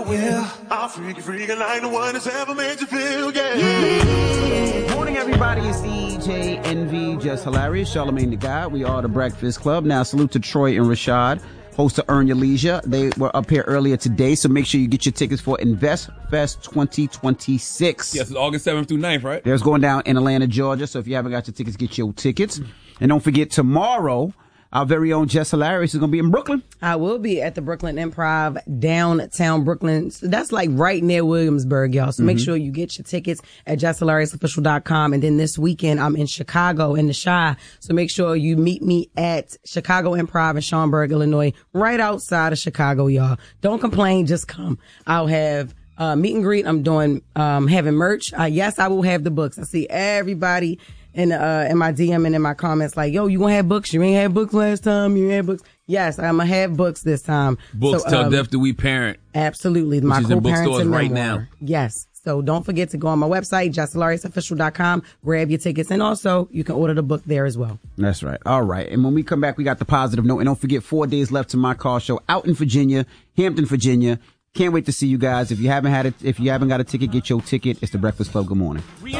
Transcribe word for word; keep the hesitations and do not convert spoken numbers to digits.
Yeah, I'm freaky, freaky like the one that's ever made you feel, yeah. yeah. Morning, everybody. It's E J N V, Just Hilarious, Charlamagne the God. We are the Breakfast Club. Now, salute to Troy and Rashad, hosts of Earn Your Leisure. They were up here earlier today, so make sure you get your tickets for Invest Fest twenty twenty-six. Yes, it's August seventh through ninth, right? There's going down in Atlanta, Georgia, so if you haven't got your tickets, get your tickets. And don't forget, tomorrow, our very own Just Hilarious is going to be in Brooklyn. I will be at the Brooklyn Improv, downtown Brooklyn. So that's like right near Williamsburg, y'all. So mm-hmm. make sure you get your tickets at just hilarious official dot com. And then this weekend, I'm in Chicago in the Chi. So make sure you meet me at Chicago Improv in Schaumburg, Illinois, right outside of Chicago, y'all. Don't complain, just come. I'll have uh meet and greet. I'm doing, um having merch. Uh, yes, I will have the books. I see everybody in uh in my D M and in my comments like, yo, you gonna have books? You ain't had books last time. You ain't had books. Yes, I'm gonna have books this time. Books so, Till um, Death Do We Parent. Absolutely, which my is in co-parents bookstores and right memoir. now. Yes. So don't forget to go on my website, just hilarious official dot com, grab your tickets, and also you can order the book there as well. That's right. All right. And when we come back, we got the positive note. And don't forget, four days left to my car show out in Virginia, Hampton, Virginia. Can't wait to see you guys. If you haven't had it, if you haven't got a ticket, get your ticket. It's the Breakfast Club. Good morning.